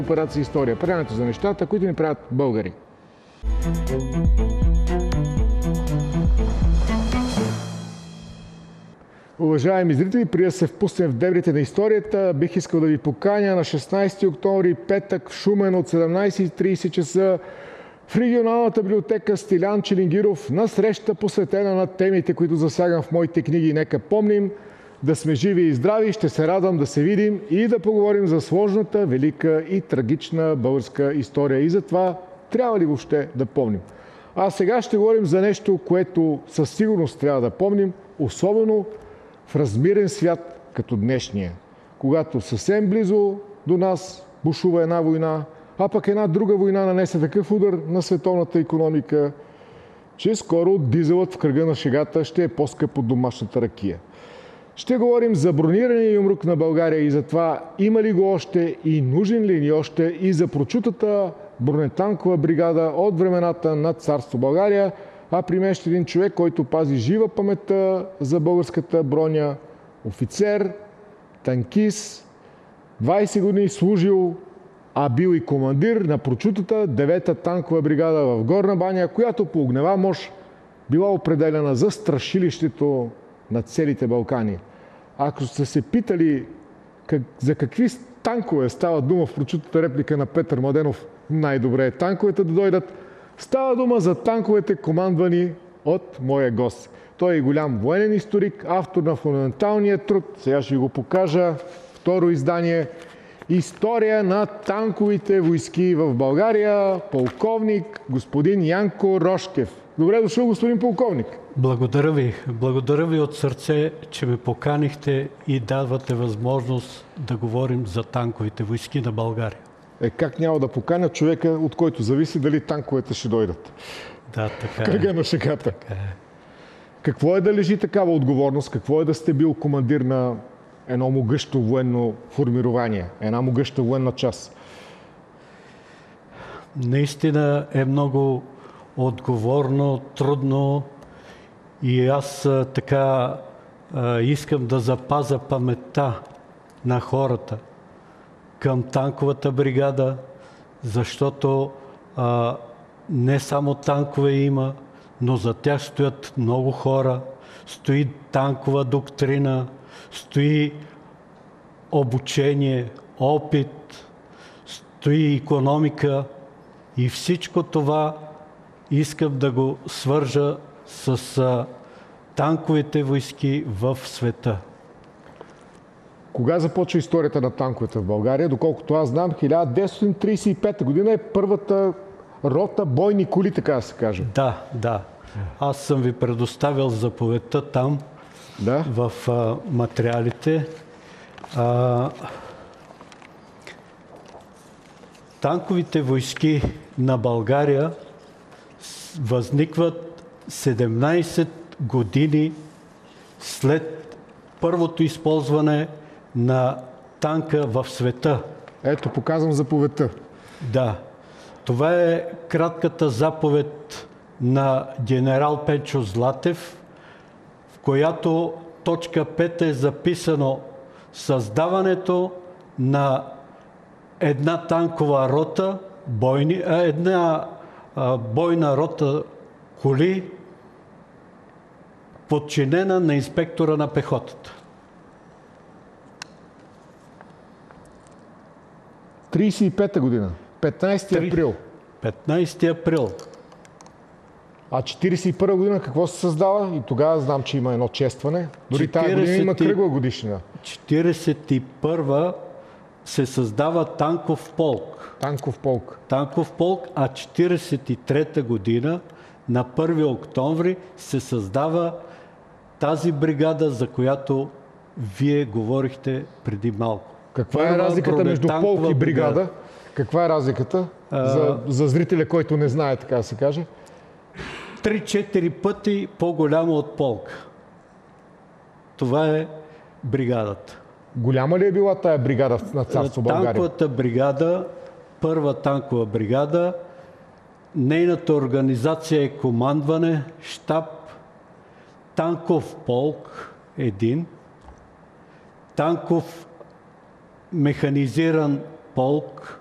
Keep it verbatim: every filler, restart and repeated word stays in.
Операция История. Предаването за нещата, които ни правят българи. Уважаеми зрители, преди да се впуснем в дебрите на историята, бих искал да ви поканя на шестнайсети октомври, петък, в Шумен от седемнайсет и трийсет часа в регионалната библиотека Стилян Челингиров на среща, посветена на темите, които засягам в моите книги. Нека помним да сме живи и здрави. Ще се радвам да се видим и да поговорим за сложната, велика и трагична българска история. И за това трябва ли въобще да помним? А сега ще говорим за нещо, което със сигурност трябва да помним, особено в размирен свят като днешния, когато съвсем близо до нас бушува една война, а пък една друга война нанесе такъв удар на световната икономика, че скоро дизелът в кръга на шегата ще е по-скъп от домашната ракия. Ще говорим за бронирания юмрук на България и за това има ли го още и нужен ли ни още, и за прочутата бронетанкова бригада от времената на царство България. А при мен ще един човек, който пази жива паметта за българската броня, офицер, танкист, двайсет години служил, а бил и командир на прочутата девета танкова бригада в Горна баня, която по огнева мощ била определена за страшилището на целите Балкани. Ако сте се питали как, за какви танкове става дума в прочутата реплика на Петър Младенов, най-добре е танковете да дойдат. Става дума за танковете, командвани от моя гост. Той е голям военен историк, автор на фундаменталния труд. Сега ще ви го покажа. Второ издание. История на танковите войски в България. Полковник господин Янко Рошкев. Добре дошъл, господин полковник. Благодаря ви. Благодаря ви от сърце, че ме поканихте и давате възможност да говорим за танковите войски на България. Е, как няма да поканя човека, от който зависи дали танковете ще дойдат? Да, така е. Кръга на шегата. Така е. Какво е да лежи такава отговорност? Какво е да сте бил командир на едно могъщо военно формирование, една могъща военна част? Наистина е много отговорно, трудно и аз така искам да запазя паметта на хората към танковата бригада, защото а, не само танкове има, но за тях стоят много хора, стои танкова доктрина, стои обучение, опит, стои икономика и всичко това искам да го свържа с а, танковите войски в света. Кога започва историята на танковете в България? Доколкото аз знам, хиляда деветстотин трийсет и пета година е първата рота бойни коли, така да се каже. Да, да. Аз съм ви предоставил заповедта там, да? в а, материалите. А, танковите войски на България възникват седемнайсет години след първото използване на танка в света. Ето, показвам заповедта. Да. Това е кратката заповед на генерал Пенчо Златев, в която точка пет е записано създаването на една танкова рота, бойни, една а, бойна рота коли, подчинена на инспектора на пехотата. трийсет и пета година. петнайсети април. петнайсети април. А четирийсет и първа година какво се създава? И тогава знам, че има едно честване. Дори тази година има кръгла годишнина. четирийсет и първа се създава танков полк. Танков полк. Танков полк, а четирийсет и трета година на първи октомври се създава тази бригада, за която вие говорихте преди малко. Каква е разликата между полк и бригада? бригада? Каква е разликата? А... За, за зрителя, който не знае, така да се каже. три-четири пъти по-голямо от полк. Това е бригадата. Голяма ли е била тая бригада на царство България? Танковата бригада, първа танкова бригада, нейната организация е командване, щаб, танков полк един, танков механизиран полк,